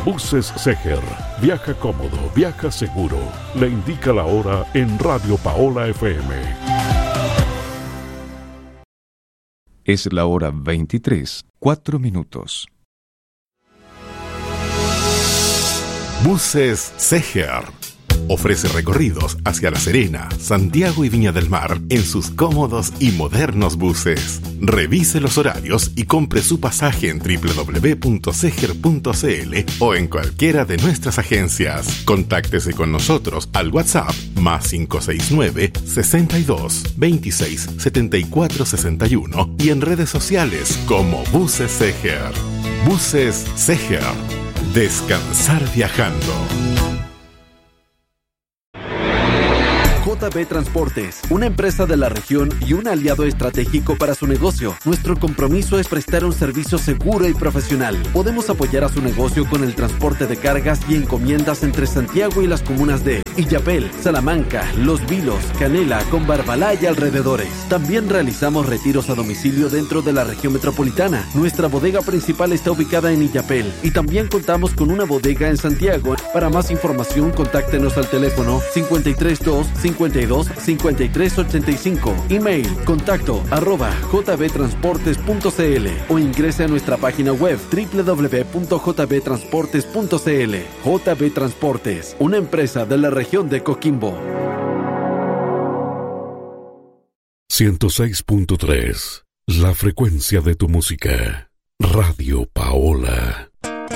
Buses Seger. Viaja cómodo, viaja seguro. Le indica la hora en Radio Paola FM. Es la hora 23, 4 minutos. Buses Seger. Ofrece recorridos hacia La Serena, Santiago y Viña del Mar en sus cómodos y modernos buses. Revise los horarios y compre su pasaje en www.seger.cl o en cualquiera de nuestras agencias. Contáctese con nosotros al WhatsApp +569 62 26 74 61 y en redes sociales como Buses Seger. Buses Seger. Descansar viajando. JB Transportes, una empresa de la región y un aliado estratégico para su negocio. Nuestro compromiso es prestar un servicio seguro y profesional. Podemos apoyar a su negocio con el transporte de cargas y encomiendas entre Santiago y las comunas de Illapel, Salamanca, Los Vilos, Canela, Combarbalá y alrededores. También realizamos retiros a domicilio dentro de la región metropolitana. Nuestra bodega principal está ubicada en Illapel y también contamos con una bodega en Santiago. Para más información, contáctenos al teléfono 532 52 53 85. Email contacto@jbtransportes.cl o ingrese a nuestra página web www.jbtransportes.cl. JB Transportes, una empresa de la región de Coquimbo. 106.3, la frecuencia de tu música. Radio Paola.